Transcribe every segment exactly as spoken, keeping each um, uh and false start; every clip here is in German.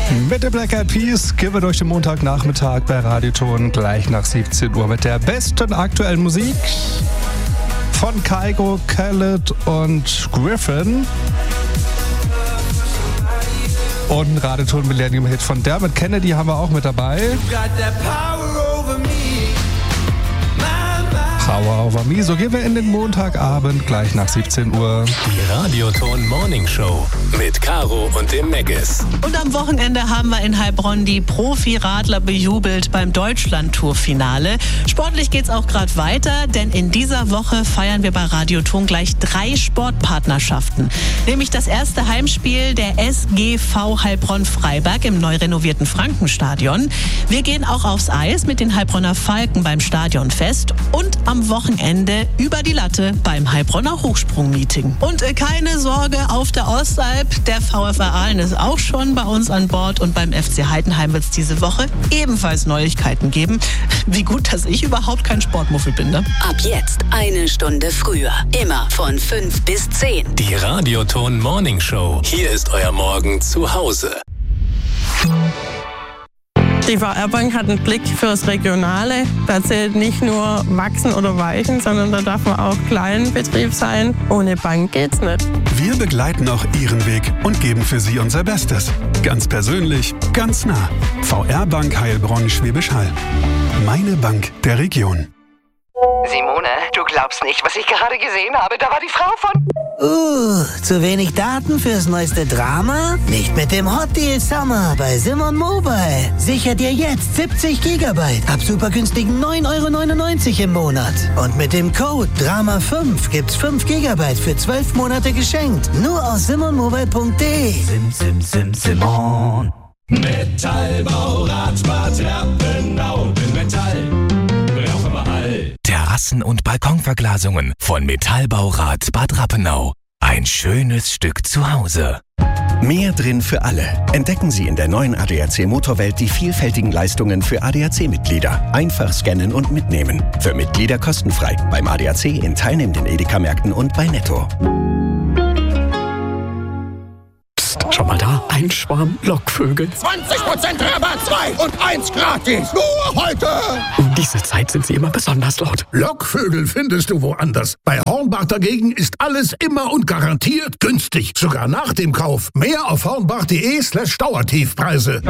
Mit den Black Eyed Peas gehen wir durch den Montagnachmittag bei Radioton gleich nach siebzehn Uhr mit der besten aktuellen Musik von Kygo, Khaled und Griffin. Und Radioton Millennium Hit von Dermot Kennedy haben wir auch mit dabei. Power Over Me. So gehen wir in den Montagabend gleich nach siebzehn Uhr. Die Radioton Morning Show mit Caro und dem Meggis. Und am Wochenende haben wir in Heilbronn die Profi-Radler bejubelt beim Deutschland-Tour-Finale. Sportlich geht's auch gerade weiter, denn in dieser Woche feiern wir bei Radioton gleich drei Sportpartnerschaften. Nämlich das erste Heimspiel der S G V Heilbronn-Freiberg im neu renovierten Frankenstadion. Wir gehen auch aufs Eis mit den Heilbronner Falken beim Stadionfest und am Wochenende über die Latte beim Heilbronner Hochsprung-Meeting. Und äh, keine Sorge, auf der Ostalb, der VfR Aalen ist auch schon bei uns an Bord und beim F C Heidenheim wird es diese Woche ebenfalls Neuigkeiten geben. Wie gut, dass ich überhaupt kein Sportmuffel bin, ne? Ab jetzt eine Stunde früher. Immer von fünf bis zehn. Die Radioton Morning Show. Hier ist euer Morgen zu Hause. Die V R Bank hat einen Blick fürs Regionale. Da zählt nicht nur wachsen oder weichen, sondern da darf man auch kleinen Betrieb sein. Ohne Bank geht's nicht. Wir begleiten auch Ihren Weg und geben für Sie unser Bestes. Ganz persönlich, ganz nah. V R Bank Heilbronn-Schwäbisch Hall. Meine Bank der Region. Simone, du glaubst nicht, was ich gerade gesehen habe. Da war die Frau von... Uh, zu wenig Daten fürs neueste Drama? Nicht mit dem Hot Deal Summer bei Simon Mobile. Sicher dir jetzt siebzig Gigabyte ab super günstigen neun Euro neunundneunzig im Monat. Und mit dem Code Drama fünf gibt's fünf Gigabyte für zwölf Monate geschenkt. Nur aus simonmobile punkt de. Sim, sim, sim, Simon. Metallbau, Radspart, Rappenau, in Metall. Brauchen wir all. Terrassen- und Balkonverglasungen von Metallbaurat Bad Rappenau. Ein schönes Stück zu Hause. Mehr drin für alle. Entdecken Sie in der neuen A D A C Motorwelt die vielfältigen Leistungen für A D A C-Mitglieder. Einfach scannen und mitnehmen. Für Mitglieder kostenfrei. Beim A D A C in teilnehmenden Edeka-Märkten und bei Netto. Schau mal da, ein Schwarm Lockvögel. zwanzig Prozent Rabatt, zwei und eins gratis. Nur heute. Um diese Zeit sind sie immer besonders laut. Lockvögel findest du woanders. Bei Hornbach dagegen ist alles immer und garantiert günstig. Sogar nach dem Kauf. Mehr auf hornbach.de slash Dauertiefpreise.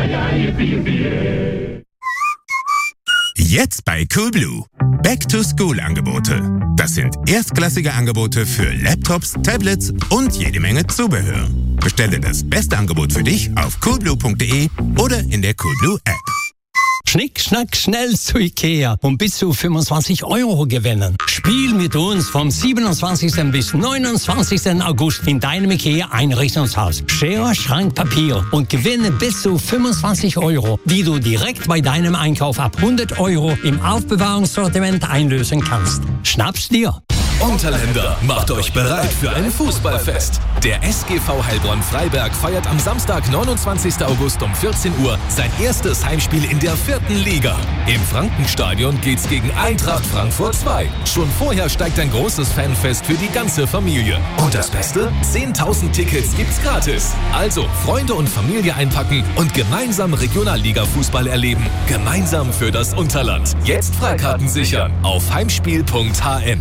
Jetzt bei Coolblue. Back-to-School-Angebote. Das sind erstklassige Angebote für Laptops, Tablets und jede Menge Zubehör. Bestelle das beste Angebot für dich auf coolblue punkt de oder in der Coolblue-App. Schnick, schnack, schnell zu Ikea und bis zu fünfundzwanzig Euro gewinnen. Spiel mit uns vom siebenundzwanzigsten bis neunundzwanzigsten August in deinem Ikea-Einrichtungshaus. Schere, Schrank, Papier und gewinne bis zu fünfundzwanzig Euro, die du direkt bei deinem Einkauf ab hundert Euro im Aufbewahrungssortiment einlösen kannst. Schnapp's dir! Unterländer, macht euch bereit für ein Fußballfest. Der S G V Heilbronn-Freiberg feiert am Samstag, neunundzwanzigsten August um vierzehn Uhr sein erstes Heimspiel in der vierten Liga. Im Frankenstadion geht's gegen Eintracht Frankfurt zwei. Schon vorher steigt ein großes Fanfest für die ganze Familie. Und das Beste? zehntausend Tickets gibt's gratis. Also Freunde und Familie einpacken und gemeinsam Regionalliga-Fußball erleben. Gemeinsam für das Unterland. Jetzt Freikarten sichern auf heimspiel punkt h n.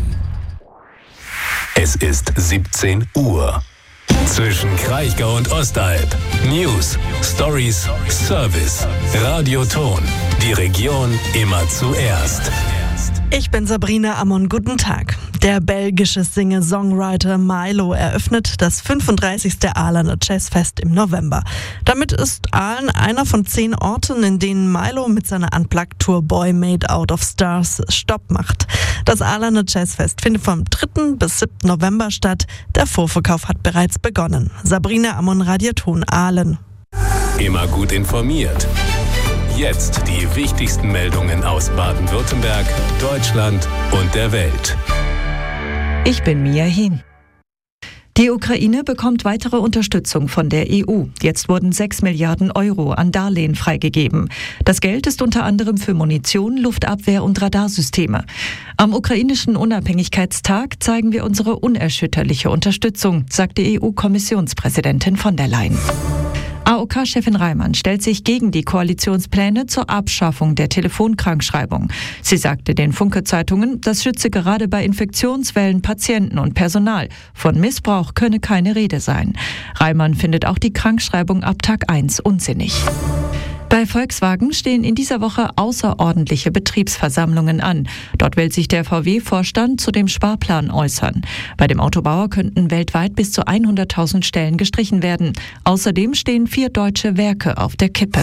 Es ist siebzehn Uhr. Zwischen Kraichgau und Ostalb. News, Stories, Service. Radioton. Die Region immer zuerst. Ich bin Sabrina Ammon, guten Tag. Der belgische Singer-Songwriter Milo eröffnet das fünfunddreißigste Aalener Jazzfest im November. Damit ist Aalen einer von zehn Orten, in denen Milo mit seiner Unplugged-Tour Boy Made Out of Stars Stopp macht. Das Aalener Jazzfest findet vom dritten bis siebten November statt. Der Vorverkauf hat bereits begonnen. Sabrina Ammon, Radioton Aalen. Immer gut informiert. Jetzt die wichtigsten Meldungen aus Baden-Württemberg, Deutschland und der Welt. Ich bin Mia Hin. Die Ukraine bekommt weitere Unterstützung von der E U. Jetzt wurden sechs Milliarden Euro an Darlehen freigegeben. Das Geld ist unter anderem für Munition, Luftabwehr und Radarsysteme. Am ukrainischen Unabhängigkeitstag zeigen wir unsere unerschütterliche Unterstützung, sagte E U-Kommissionspräsidentin von der Leyen. A O K-Chefin Reimann stellt sich gegen die Koalitionspläne zur Abschaffung der Telefonkrankschreibung. Sie sagte den Funke-Zeitungen, das schütze gerade bei Infektionswellen Patienten und Personal. Von Missbrauch könne keine Rede sein. Reimann findet auch die Krankschreibung ab Tag eins unsinnig. Bei Volkswagen stehen in dieser Woche außerordentliche Betriebsversammlungen an. Dort will sich der V W-Vorstand zu dem Sparplan äußern. Bei dem Autobauer könnten weltweit bis zu hunderttausend Stellen gestrichen werden. Außerdem stehen vier deutsche Werke auf der Kippe.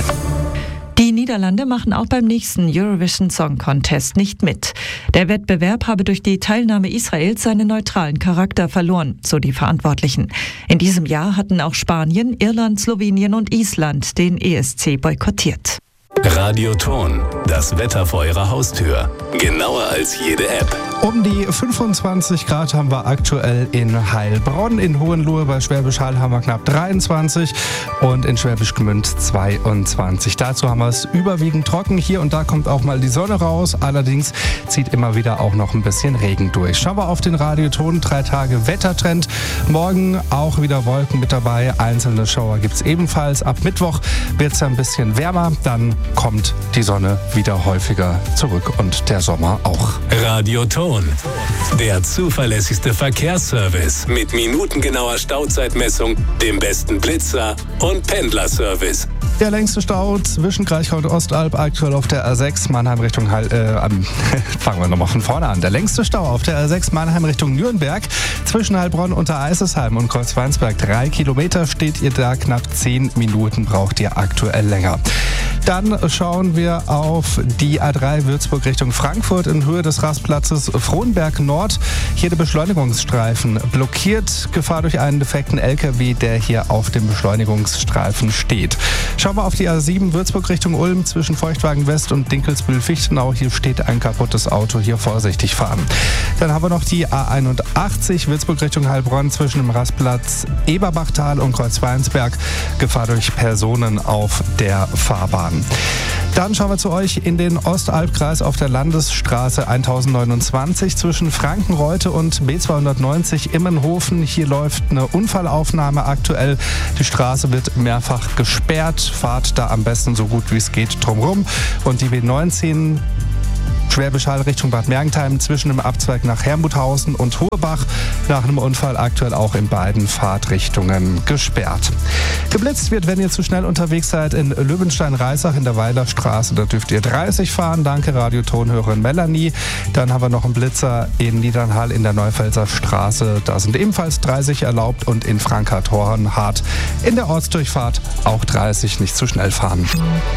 Die Niederlande machen auch beim nächsten Eurovision Song Contest nicht mit. Der Wettbewerb habe durch die Teilnahme Israels seinen neutralen Charakter verloren, so die Verantwortlichen. In diesem Jahr hatten auch Spanien, Irland, Slowenien und Island den E S C boykottiert. Radioton, das Wetter vor Ihrer Haustür. Genauer als jede App. Um die fünfundzwanzig Grad haben wir aktuell in Heilbronn. In Hohenlohe bei Schwäbisch Hall haben wir knapp dreiundzwanzig und in Schwäbisch Gmünd zweiundzwanzig. Dazu haben wir es überwiegend trocken. Hier und da kommt auch mal die Sonne raus. Allerdings zieht immer wieder auch noch ein bisschen Regen durch. Schauen wir auf den Radioton. Drei Tage Wettertrend. Morgen auch wieder Wolken mit dabei. Einzelne Schauer gibt es ebenfalls. Ab Mittwoch wird es ein bisschen wärmer. Dann kommt die Sonne wieder häufiger zurück und der Sommer auch. Radioton, der zuverlässigste Verkehrsservice mit minutengenauer Stauzeitmessung, dem besten Blitzer und Pendlerservice. Der längste Stau zwischen Kraichgau und Ostalb aktuell auf der A sechs Mannheim Richtung Heil, äh, an, fangen wir nochmal von vorne an. Der längste Stau auf der A sechs Mannheim Richtung Nürnberg zwischen Heilbronn unter Eisesheim und Kreuzweinsberg. Drei Kilometer steht ihr da, knapp zehn Minuten braucht ihr aktuell länger. Dann schauen wir auf die A drei Würzburg Richtung Frankfurt in Höhe des Rastplatzes Frohnberg Nord. Hier der Beschleunigungsstreifen blockiert. Gefahr durch einen defekten L K W, der hier auf dem Beschleunigungsstreifen steht. Schauen wir auf die A sieben Würzburg Richtung Ulm zwischen Feuchtwagen West und Dinkelsbühl-Fichtenau. Hier steht ein kaputtes Auto, hier vorsichtig fahren. Dann haben wir noch die A einundachtzig Würzburg Richtung Heilbronn zwischen dem Rastplatz Eberbachtal und Kreuzweinsberg. Gefahr durch Personen auf der Fahrbahn. Dann schauen wir zu euch in den Ostalbkreis auf der Landesstraße tausendneunundzwanzig zwischen Frankenreute und B zweihundertneunzig Immenhofen. Hier läuft eine Unfallaufnahme aktuell. Die Straße wird mehrfach gesperrt. Fahrt da am besten so gut wie es geht drumherum. Und die B neunzehn Schwäbisch Hall Richtung Bad Mergentheim zwischen dem Abzweig nach Herrnbuthausen und Hohebach nach einem Unfall aktuell auch in beiden Fahrtrichtungen gesperrt. Geblitzt wird, wenn ihr zu schnell unterwegs seid, in Löwenstein-Reisach in der Weilerstraße. Da dürft ihr dreißig fahren. Danke, Radiotonhörerin Melanie. Dann haben wir noch einen Blitzer in Niedernhall in der Neufelser Straße. Da sind ebenfalls dreißig erlaubt und in Frankfurt-Hornhardt in der Ortsdurchfahrt auch dreißig. Nicht zu schnell fahren.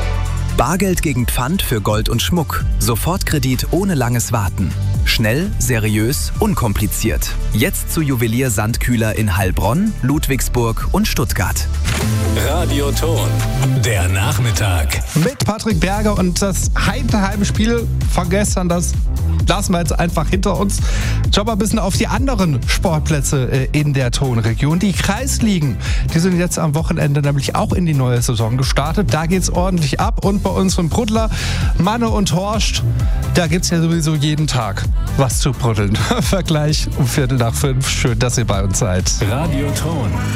Bargeld gegen Pfand für Gold und Schmuck. Sofortkredit ohne langes Warten. Schnell, seriös, unkompliziert. Jetzt zu Juwelier Sandkühler in Heilbronn, Ludwigsburg und Stuttgart. Radioton, der Nachmittag. Mit Patrick Berger und das Heidenheim-Spiel von gestern, das lassen wir jetzt einfach hinter uns. Schauen wir ein bisschen auf die anderen Sportplätze in der Tonregion. Die Kreisligen, die sind jetzt am Wochenende nämlich auch in die neue Saison gestartet. Da geht's ordentlich ab. Und bei unserem Brudler Manne und Horst, da gibt's ja sowieso jeden Tag was zu bruddeln. Vergleich um Viertel nach fünf. Schön, dass ihr bei uns seid. Radioton.